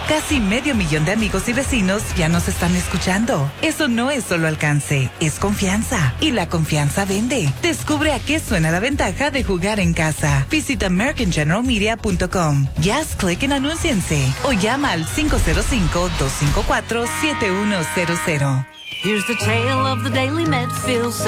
Casi 500,000 de amigos y vecinos ya nos están escuchando. Eso no es solo alcance, es confianza. Y la confianza vende. Descubre a qué suena la ventaja de jugar en casa. Visita AmericanGeneralMedia.com. Ya haz clic en Anúnciense o llama al 505-254-7100. Here's the tale of the Daily Medfield.